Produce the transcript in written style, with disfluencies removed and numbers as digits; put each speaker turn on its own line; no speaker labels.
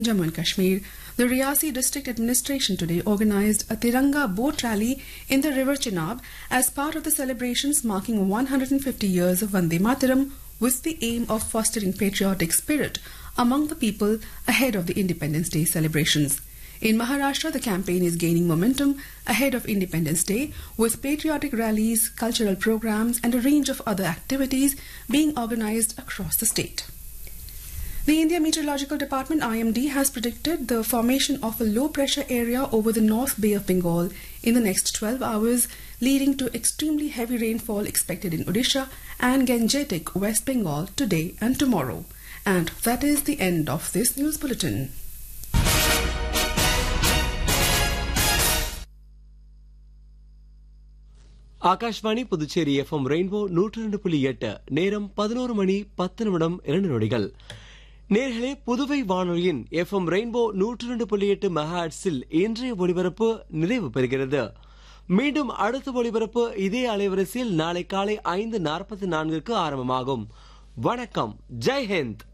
Jammu and Kashmir, the Riyasi District Administration today organized a Tiranga boat rally in the River Chenab as part of the celebrations marking 150 years of Vande Mataram with the aim of fostering patriotic spirit among the people ahead of the Independence Day celebrations. In Maharashtra, the campaign is gaining momentum ahead of Independence Day with patriotic rallies, cultural programs and a range of other activities being organized across the state. The India Meteorological Department IMD has predicted the formation of a low-pressure area over the North Bay of Bengal in the next 12 hours, leading to extremely heavy rainfall expected in Odisha and Gangetic, West Bengal today and tomorrow. And that is the end of this news bulletin.
Akashvani Puducherry FM rainbow 102.8 நேரம் 11 மணி 10 நிமிடம் 2 நொடிகள். நேர்களே, புதுவை வானொலியின் FM rainbow 102.8 மெகாஹெர்ட்ஸில் இன்றைய ஒலிபரப்பு நிறைவு பெறுகிறது. மீண்டும் அடுத்த ஒலிபரப்பு இதே அலைவரிசையில் நாளை காலை 5:44 ஆரம்பமாகும். வணக்கம். ஜெய் ஹிந்த்.